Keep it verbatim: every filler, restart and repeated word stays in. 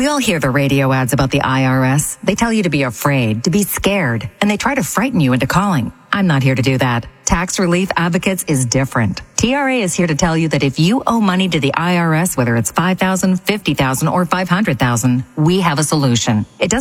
We all hear the radio ads about the I R S. They tell you to be afraid, to be scared, and they try to frighten you into calling. I'm not here to do that. Tax Relief Advocates is different. T R A is here to tell you that if you owe money to the I R S, whether it's five thousand dollars, fifty thousand dollars, or five hundred thousand dollars, we have a solution. It doesn't